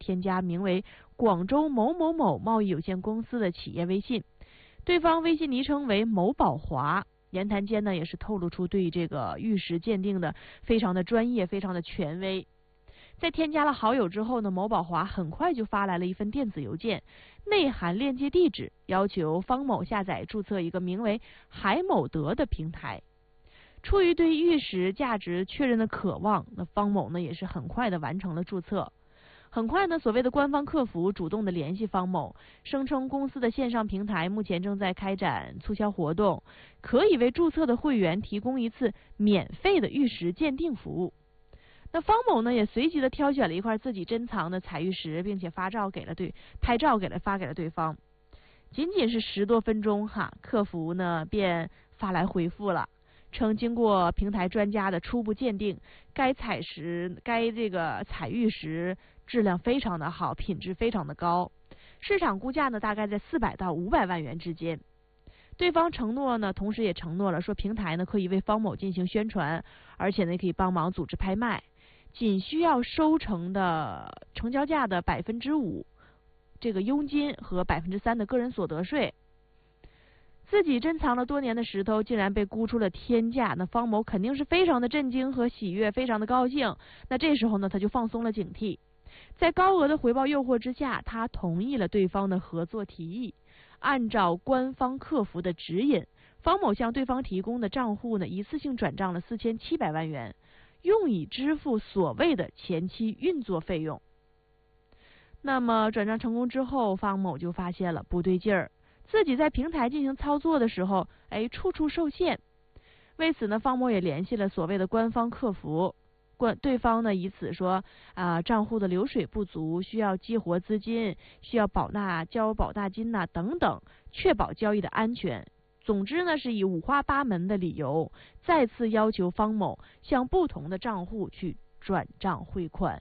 添加名为广州某某某贸易有限公司的企业微信，对方微信昵称为某宝华。言谈间呢，也是透露出对这个玉石鉴定的非常的专业，非常的权威。在添加了好友之后呢，某宝华很快就发来了一份电子邮件，内含链接地址，要求方某下载注册一个名为海某德的平台。出于对玉石价值确认的渴望，那方某呢也是很快的完成了注册。很快呢，所谓的官方客服主动的联系方某，声称公司的线上平台目前正在开展促销活动，可以为注册的会员提供一次免费的玉石鉴定服务。那方某呢也随即的挑选了一块自己珍藏的彩玉石，并且拍照给了发给了对方。仅仅是10多分钟客服呢便发来回复了，称经过平台专家的初步鉴定，该这个彩玉石质量非常的好，品质非常的高，市场估价呢大概在400到500万元之间。对方同时也承诺了说，平台呢可以为方某进行宣传，而且呢可以帮忙组织拍卖，仅需要收成的成交价的5%这个佣金和3%的个人所得税。自己珍藏了多年的石头竟然被估出了天价，那方某肯定是非常的震惊和喜悦，非常的高兴。那这时候呢，他就放松了警惕，在高额的回报诱惑之下，他同意了对方的合作提议。按照官方客服的指引，方某向对方提供的账户呢，一次性转账了4700万元，用以支付所谓的前期运作费用。那么转账成功之后，方某就发现了不对劲儿，自己在平台进行操作的时候，处处受限。为此呢，方某也联系了所谓的官方客服，对方呢以此说账户的流水不足，需要激活资金，需要交保纳金等等，确保交易的安全。总之呢，是以五花八门的理由，再次要求方某向不同的账户去转账汇款。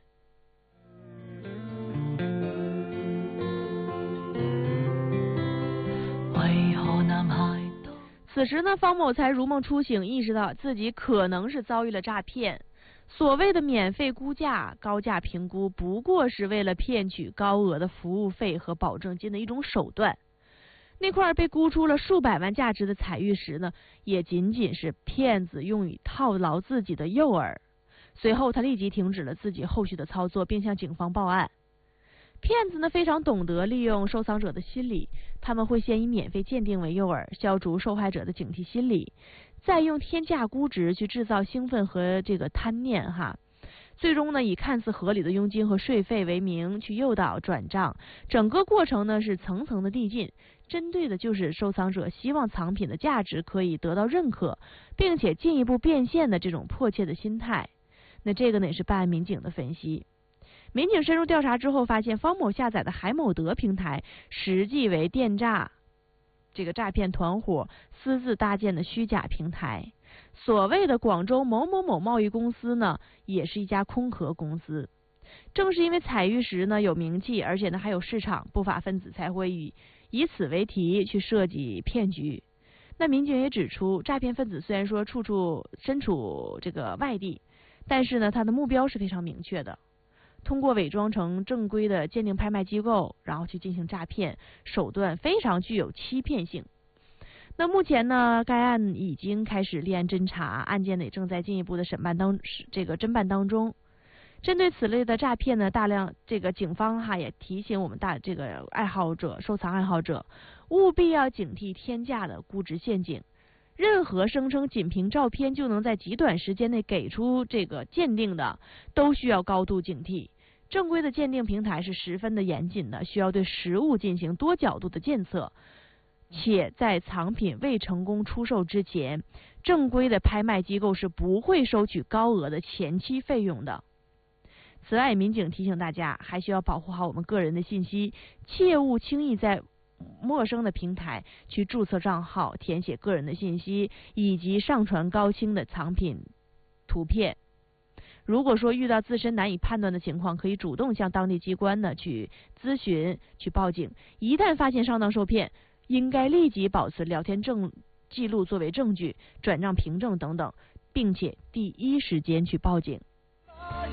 此时呢，方某才如梦初醒，意识到自己可能是遭遇了诈骗。所谓的免费估价、高价评估，不过是为了骗取高额的服务费和保证金的一种手段。那块被估出了数百万价值的彩玉石呢，也仅仅是骗子用以套牢自己的诱饵。随后他立即停止了自己后续的操作，并向警方报案。骗子呢非常懂得利用收藏者的心理，他们会先以免费鉴定为诱饵，消除受害者的警惕心理，再用天价估值去制造兴奋和这个贪念最终呢以看似合理的佣金和税费为名去诱导转账，整个过程呢是层层的递进，针对的就是收藏者希望藏品的价值可以得到认可，并且进一步变现的这种迫切的心态。那这个呢也是办案民警的分析。民警深入调查之后发现，方某下载的海某德平台实际为电诈这个诈骗团伙私自搭建的虚假平台。所谓的广州某某某贸易公司呢，也是一家空壳公司。正是因为彩玉石呢有名气，而且呢还有市场，不法分子才会以此为题去设计骗局。那民警也指出，诈骗分子虽然说身处这个外地，但是呢他的目标是非常明确的。通过伪装成正规的鉴定拍卖机构，然后去进行诈骗，手段非常具有欺骗性。那目前呢，该案已经开始立案侦查，案件呢也正在进一步的侦办当中。针对此类的诈骗呢，警方也提醒我们收藏爱好者，务必要警惕天价的估值陷阱。任何声称仅凭照片就能在极短时间内给出这个鉴定的，都需要高度警惕。正规的鉴定平台是十分的严谨的，需要对实物进行多角度的检测，且在藏品未成功出售之前，正规的拍卖机构是不会收取高额的前期费用的。此外，民警提醒大家，还需要保护好我们个人的信息，切勿轻易在陌生的平台去注册账号，填写个人的信息，以及上传高清的藏品图片。如果说遇到自身难以判断的情况，可以主动向当地机关呢去咨询、去报警。一旦发现上当受骗，应该立即保存聊天记录作为证据，转账凭证等等，并且第一时间去报警。